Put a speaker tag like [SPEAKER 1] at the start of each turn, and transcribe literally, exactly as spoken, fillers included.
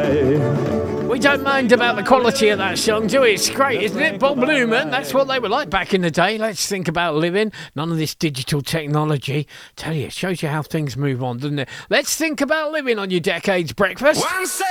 [SPEAKER 1] We don't mind about the quality of that song, do we? It's great, isn't it? Bob Luman, that's what they were like back in the day. Let's think about living. None of this digital technology. Tell you, it shows you how things move on, doesn't it? Let's think about living on your Decades Breakfast.